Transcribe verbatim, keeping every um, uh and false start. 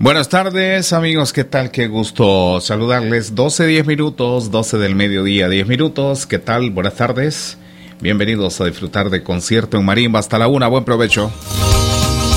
Buenas tardes, amigos, ¿qué tal? Qué gusto saludarles. doce, diez minutos, doce del mediodía, diez minutos. ¿Qué tal? Buenas tardes. Bienvenidos a disfrutar de Concierto en Marimba hasta la una. Buen provecho.